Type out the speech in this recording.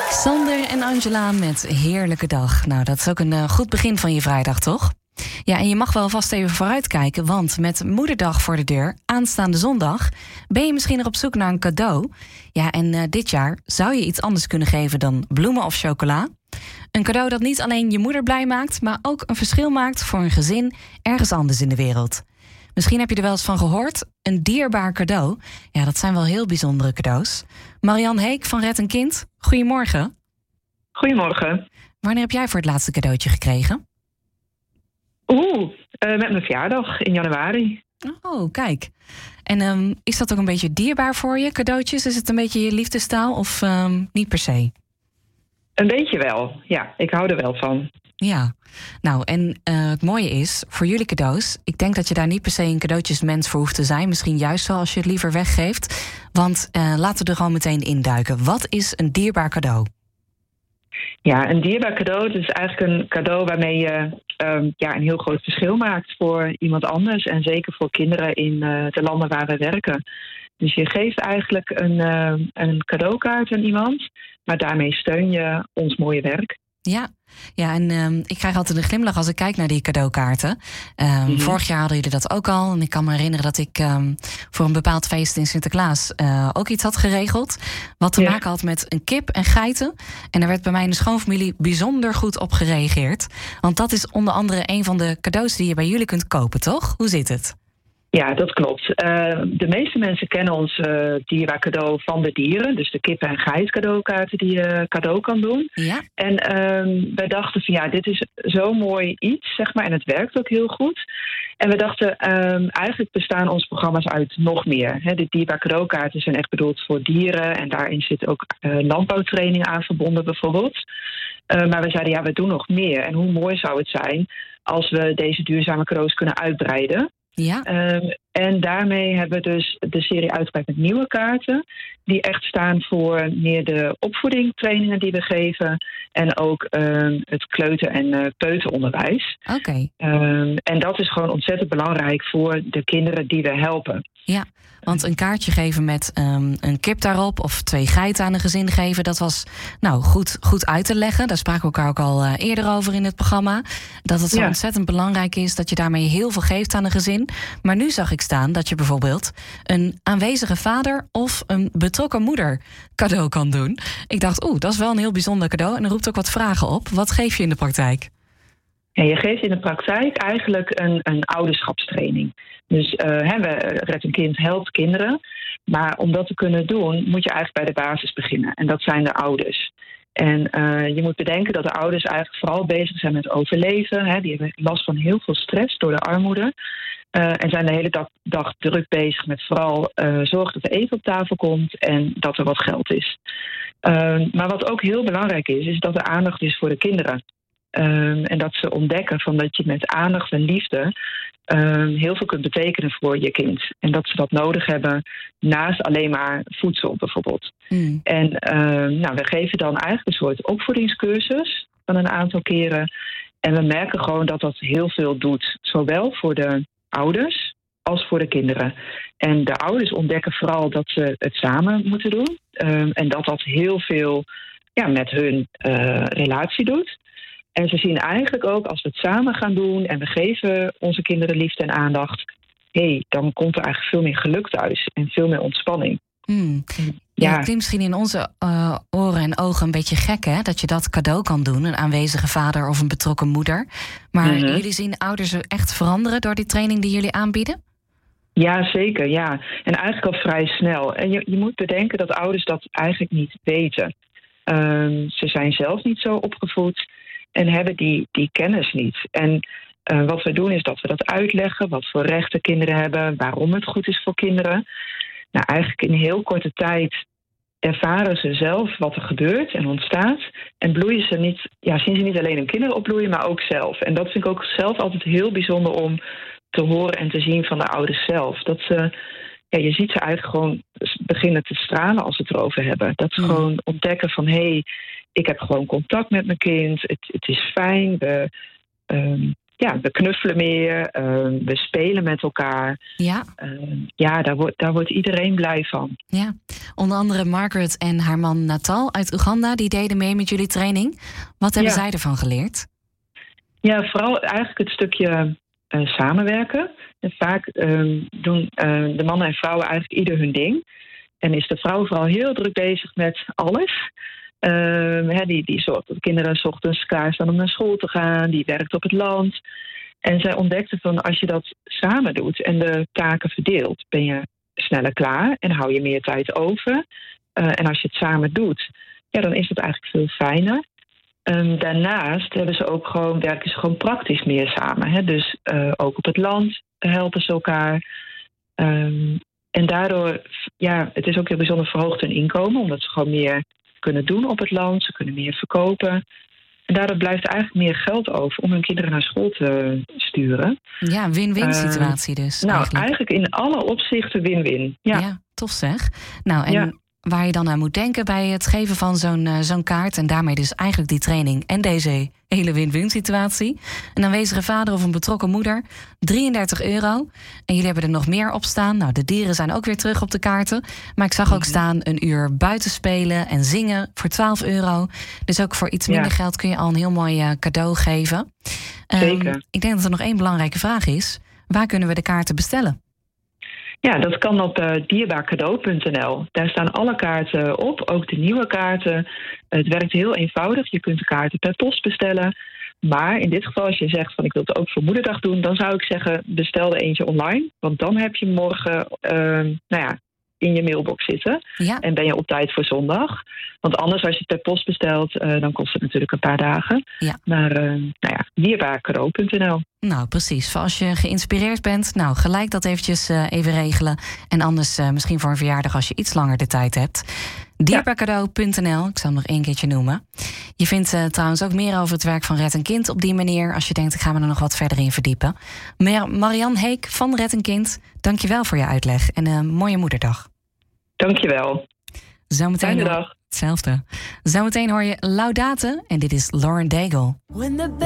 Sander en Angela met Heerlijke Dag. Nou, dat is ook een goed begin van je vrijdag, toch? Ja, en je mag wel vast even vooruitkijken, want met Moederdag voor de deur, aanstaande zondag, ben je misschien nog op zoek naar een cadeau. Ja, en dit jaar zou je iets anders kunnen geven dan bloemen of chocola. Een cadeau dat niet alleen je moeder blij maakt, maar ook een verschil maakt voor een gezin ergens anders in de wereld. Misschien heb je er wel eens van gehoord, een dierbaar cadeau. Ja, dat zijn wel heel bijzondere cadeaus. Marianne Heek van Red een Kind, goedemorgen. Goedemorgen. Wanneer heb jij voor het laatste cadeautje gekregen? Met mijn verjaardag in januari. Oh, kijk. En is dat ook een beetje dierbaar voor je, cadeautjes? Is het een beetje je liefdestaal of niet per se? Een beetje wel, ja. Ik hou er wel van. Ja, nou en het mooie is, voor jullie cadeaus, ik denk dat je daar niet per se een cadeautjesmens voor hoeft te zijn. Misschien juist wel als je het liever weggeeft. Want laten we er gewoon meteen induiken. Wat is een dierbaar cadeau? Ja, een dierbaar cadeau, dat is eigenlijk een cadeau waarmee je een heel groot verschil maakt voor iemand anders. En zeker voor kinderen in de landen waar we werken. Dus je geeft eigenlijk een cadeaukaart aan iemand, maar daarmee steun je ons mooie werk. Ja, en ik krijg altijd een glimlach als ik kijk naar die cadeaukaarten. Vorig jaar hadden jullie dat ook al. En ik kan me herinneren dat ik voor een bepaald feest in Sinterklaas ook iets had geregeld. Wat te maken had met een kip en geiten. En daar werd bij mij in de schoonfamilie bijzonder goed op gereageerd. Want dat is onder andere een van de cadeaus die je bij jullie kunt kopen, toch? Hoe zit het? Ja, dat klopt. De meeste mensen kennen ons dierbaar cadeau van de dieren. Dus de kippen- en geit cadeaukaarten die je cadeau kan doen. Ja. En wij dachten van ja, dit is zo'n mooi iets, zeg maar. En het werkt ook heel goed. En we dachten, eigenlijk bestaan onze programma's uit nog meer. De dierbaar cadeaukaarten zijn echt bedoeld voor dieren. En daarin zit ook landbouwtraining aan verbonden bijvoorbeeld. Maar we zeiden, ja, we doen nog meer. En hoe mooi zou het zijn als we deze duurzame cadeaus kunnen uitbreiden. Ja. En daarmee hebben we dus de serie uitgebreid met nieuwe kaarten. Die echt staan voor meer de opvoedingtrainingen die we geven. En ook het kleuter- en peuteronderwijs. Oké. En dat is gewoon ontzettend belangrijk voor de kinderen die we helpen. Ja, want een kaartje geven met een kip daarop of 2 geiten aan een gezin geven, dat was nou goed uit te leggen. Daar spraken we elkaar ook al eerder over in het programma. Dat het zo ontzettend belangrijk is dat je daarmee heel veel geeft aan een gezin. Maar nu zag ik staan dat je bijvoorbeeld een aanwezige vader of een betrokken moeder cadeau kan doen. Ik dacht, dat is wel een heel bijzonder cadeau en er roept ook wat vragen op. Wat geef je in de praktijk? Ja, je geeft in de praktijk eigenlijk een ouderschapstraining. Dus Red een Kind helpt kinderen. Maar om dat te kunnen doen, moet je eigenlijk bij de basis beginnen. En dat zijn de ouders. En je moet bedenken dat de ouders eigenlijk vooral bezig zijn met overleven. Die hebben last van heel veel stress door de armoede. En zijn de hele dag druk bezig met vooral zorgen dat er eten op tafel komt en dat er wat geld is. Maar wat ook heel belangrijk is dat er aandacht is voor de kinderen. En dat ze ontdekken van dat je met aandacht en liefde heel veel kunt betekenen voor je kind. En dat ze dat nodig hebben naast alleen maar voedsel bijvoorbeeld. En we geven dan eigenlijk een soort opvoedingscursus van een aantal keren. En we merken gewoon dat dat heel veel doet. Zowel voor de ouders als voor de kinderen. En de ouders ontdekken vooral dat ze het samen moeten doen. En dat heel veel met hun relatie doet. En ze zien eigenlijk ook, als we het samen gaan doen en we geven onze kinderen liefde en aandacht, dan komt er eigenlijk veel meer geluk thuis en veel meer ontspanning. Ja, het klinkt misschien in onze oren en ogen een beetje gek, hè? Dat je dat cadeau kan doen, een aanwezige vader of een betrokken moeder. Maar jullie zien ouders echt veranderen door die training die jullie aanbieden? Ja, zeker, ja. En eigenlijk al vrij snel. En je moet bedenken dat ouders dat eigenlijk niet weten. Ze zijn zelf niet zo opgevoed en hebben die kennis niet. En wat we doen is dat we dat uitleggen, wat voor rechten kinderen hebben, waarom het goed is voor kinderen. Nou, eigenlijk in heel korte tijd ervaren ze zelf wat er gebeurt en ontstaat. En zien ze niet alleen hun kinderen opbloeien, maar ook zelf. En dat vind ik ook zelf altijd heel bijzonder om te horen en te zien van de ouders zelf. Dat ze, je ziet ze eigenlijk gewoon beginnen te stralen als ze het erover hebben. Dat ze gewoon ontdekken van, ik heb gewoon contact met mijn kind. Het is fijn. we knuffelen meer, we spelen met elkaar. Ja. Daar wordt iedereen blij van. Ja, onder andere Margaret en haar man Natal uit Oeganda, die deden mee met jullie training. Wat hebben zij ervan geleerd? Ja, vooral eigenlijk het stukje samenwerken. En vaak doen de mannen en vrouwen eigenlijk ieder hun ding. En is de vrouw vooral heel druk bezig met alles. Die zorgt dat de kinderen 's ochtends klaar staan om naar school te gaan. Die werkt op het land. En zij ontdekte van als je dat samen doet en de taken verdeelt, ben je sneller klaar en hou je meer tijd over. En als je het samen doet, dan is het eigenlijk veel fijner. Daarnaast werken ze gewoon praktisch meer samen. Hè? Dus ook op het land helpen ze elkaar. En daardoor, het is ook heel bijzonder verhoogt hun inkomen, omdat ze gewoon meer kunnen doen op het land. Ze kunnen meer verkopen. En daardoor blijft er eigenlijk meer geld over om hun kinderen naar school te sturen. Ja, win-win situatie dus. Eigenlijk in alle opzichten win-win. Ja, tof zeg. Nou, en waar je dan aan moet denken bij het geven van zo'n kaart, en daarmee dus eigenlijk die training en deze hele win-win situatie. Een aanwezige vader of een betrokken moeder, €33. En jullie hebben er nog meer op staan. Nou, de dieren zijn ook weer terug op de kaarten. Maar ik zag ook staan een uur buiten spelen en zingen voor €12. Dus ook voor iets minder geld kun je al een heel mooi cadeau geven. Zeker. Ik denk dat er nog één belangrijke vraag is. Waar kunnen we de kaarten bestellen? Ja, dat kan op dierbaarcadeau.nl. Daar staan alle kaarten op, ook de nieuwe kaarten. Het werkt heel eenvoudig. Je kunt de kaarten per post bestellen. Maar in dit geval, als je zegt van ik wil het ook voor Moederdag doen, dan zou ik zeggen bestel er eentje online. Want dan heb je morgen in je mailbox zitten. Ja. En ben je op tijd voor zondag. Want anders, als je het per post bestelt, dan kost het natuurlijk een paar dagen. Ja. Maar dierbaarcadeau.nl. Nou, precies. Voor als je geïnspireerd bent, gelijk dat eventjes even regelen. En anders misschien voor een verjaardag als je iets langer de tijd hebt. Dierbaarcadeau.nl, ik zal hem nog één keertje noemen. Je vindt trouwens ook meer over het werk van Red een Kind op die manier, als je denkt, ik ga me er nog wat verder in verdiepen. Marianne Heek van Red een Kind, dank je wel voor je uitleg en een mooie moederdag. Dank je wel. Fijne dag. Hetzelfde. Zometeen hoor je Laudate en dit is Lauren Daigle.